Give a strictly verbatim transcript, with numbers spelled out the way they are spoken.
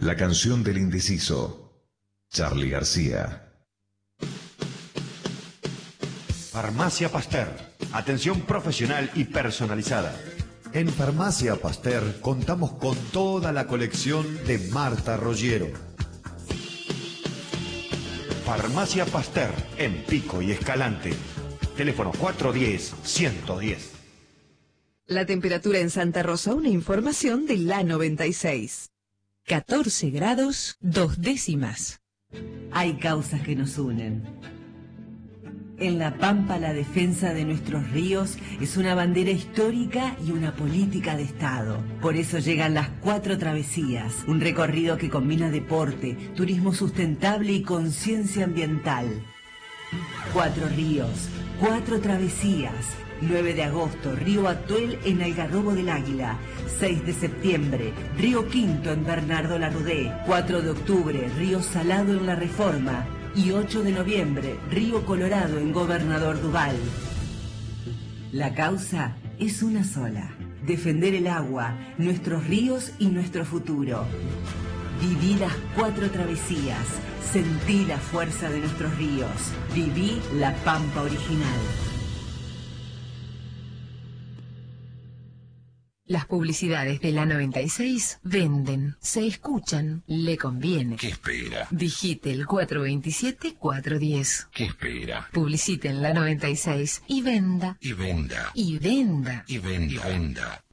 La canción del indeciso. Charly García. Farmacia Pasteur. Atención profesional y personalizada. En Farmacia Pasteur contamos con toda la colección de Marta Rogero. Farmacia Pasteur en Pico y Escalante. Teléfono cuatro uno cero, uno uno cero. La temperatura en Santa Rosa, una información de la noventa y seis. catorce grados, dos décimas. Hay causas que nos unen. En La Pampa, la defensa de nuestros ríos es una bandera histórica y una política de Estado. Por eso llegan las Cuatro Travesías, un recorrido que combina deporte, turismo sustentable y conciencia ambiental. Cuatro ríos, cuatro travesías. nueve de agosto, Río Atuel en Algarrobo del Águila. seis de septiembre, Río Quinto en Bernardo Larrudé. cuatro de octubre, Río Salado en La Reforma. Y ocho de noviembre, Río Colorado en Gobernador Duval. La causa es una sola: defender el agua, nuestros ríos y nuestro futuro. Viví las cuatro travesías, sentí la fuerza de nuestros ríos, viví la Pampa original. Las publicidades de la noventa y seis venden, se escuchan, le conviene. ¿Qué espera? Digite el cuatro veintisiete, cuatro diez. ¿Qué espera? Publicite en la noventa y seis y venda. Y venda. Y venda. Y venda. Y venda.